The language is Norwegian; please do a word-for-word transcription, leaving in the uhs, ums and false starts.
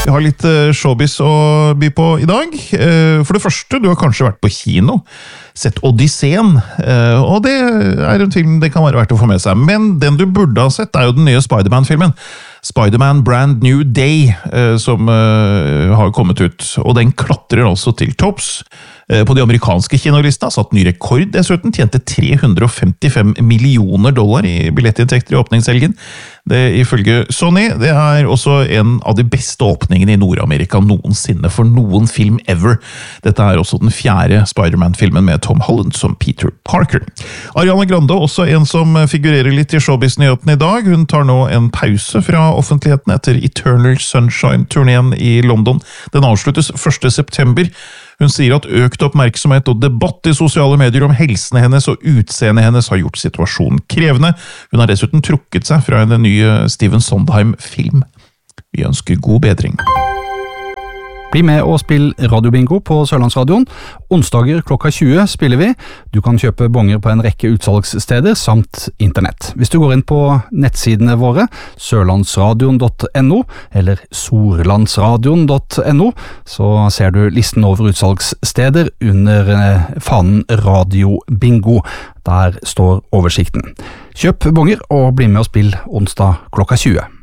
Vi har litt showbiz å by på i dag. For det første, du har kanskje vært på kino, sett Odysseen, og det er en film det kan være verdt å få med seg. Men den du burde ha sett er jo den nye Spider-Man-filmen. Spider-Man Brand New Day, som har kommet ut, og den klatrer altså til topps. På de amerikanske kinolistene har satt ny rekord dessuten, tjente tre hundre og femtifem millioner dollar i billettinntekter i åpningshelgen. Det ifølge Sony, det er også en av de beste åpningene i Nord-Amerika noensinne for noen film ever. Dette er også den fjerde Spider-Man-filmen med Tom Holland som Peter Parker. Ariana Grande, også en som figurerer litt i showbiz-nyheten i dag. Hun tar nå en pause fra offentligheten etter Eternal Sunshine-turneen i London. Den avsluttes første september. Hun sier at økt oppmerksomhet og debatt i sosiale medier om helsen hennes og utseendet hennes har gjort situasjonen krevende. Hun har dessuten trukket seg fra en ny Steven Sondheim-film. Vi ønsker god bedring. Bli med og spill radiobingo på Sørlandsradioen. Onsdager klokka tjue spiller vi. Du kan kjøpe bonger på en rekke utsalgssteder samt internett. Hvis du går inn på nettsidene våre, sørlandsradion punktum no eller sorlandsradion punktum no, så ser du listen over utsalgssteder under fanen radiobingo. Der står oversikten. Kjøp bonger og bli med og spill onsdag klokka tjue.